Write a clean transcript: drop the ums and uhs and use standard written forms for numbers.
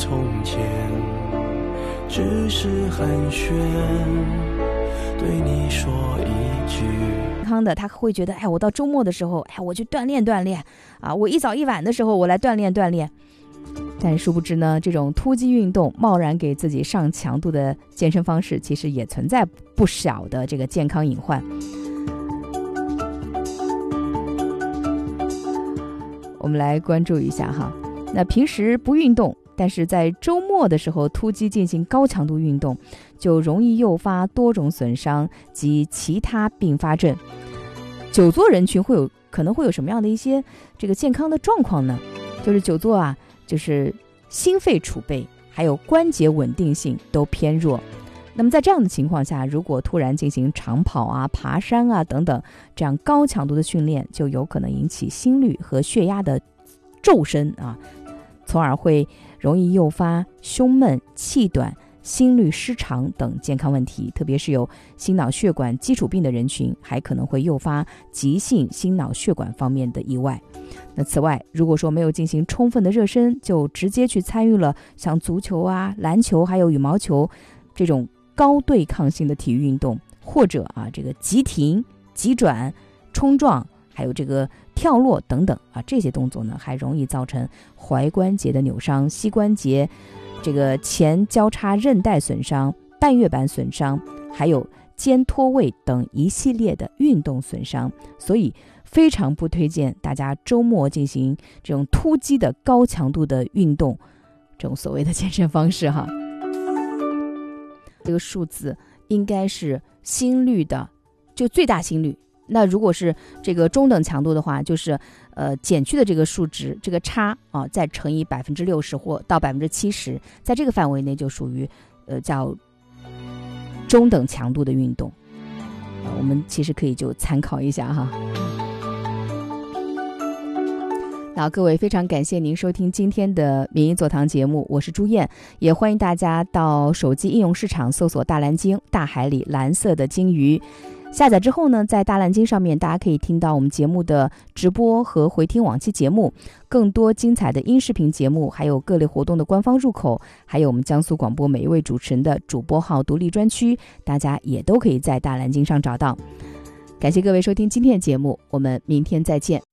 从前，只是寒暄，对你说一句。 健康的他会觉得，我到周末的时候，我去锻炼锻炼啊，我一早一晚的时候我来锻炼锻炼。但殊不知呢，这种突击运动贸然给自己上强度的健身方式，其实也存在不小的这个健康隐患。我们来关注一下哈，那平时不运动，但是在周末的时候突击进行高强度运动，就容易诱发多种损伤及其他并发症。久坐人群可能会有什么样的一些这个健康的状况呢？就是久坐啊，就是心肺储备还有关节稳定性都偏弱。那么在这样的情况下，如果突然进行长跑啊、爬山啊等等这样高强度的训练，就有可能引起心率和血压的骤升啊，从而会容易诱发胸闷、气短、心律失常等健康问题，特别是有心脑血管基础病的人群，还可能会诱发急性心脑血管方面的意外。那此外，如果说没有进行充分的热身，就直接去参与了像足球啊、篮球还有羽毛球这种高对抗性的体育运动，或者这个急停、急转、冲撞还有这个跳落等等这些动作呢，还容易造成踝关节的扭伤、膝关节这个前交叉韧带损伤、半月板损伤，还有肩脱位等一系列的运动损伤。所以非常不推荐大家周末进行这种突击的高强度的运动，这种所谓的健身方式哈。这个数字应该是心率的就最大心率，那如果是这个中等强度的话，就是减去的这个数值，这个差再乘以60%或到70%，在这个范围内就属于叫中等强度的运动。我们其实可以就参考一下哈。那各位，非常感谢您收听今天的民营座堂节目，我是朱燕，也欢迎大家到手机应用市场搜索大蓝鲸，大海里蓝色的鲸鱼。下载之后呢，在大蓝鲸上面大家可以听到我们节目的直播和回听往期节目，更多精彩的音视频节目，还有各类活动的官方入口，还有我们江苏广播每一位主持人的主播号独立专区，大家也都可以在大蓝鲸上找到。感谢各位收听今天的节目，我们明天再见。